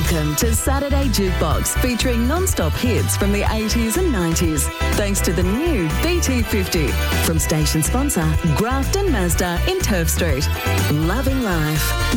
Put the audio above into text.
Welcome to Saturday Jukebox, featuring non-stop hits from the 80s and 90s. Thanks to the new BT50 from station sponsor Grafton Mazda in Turf Street. Loving life.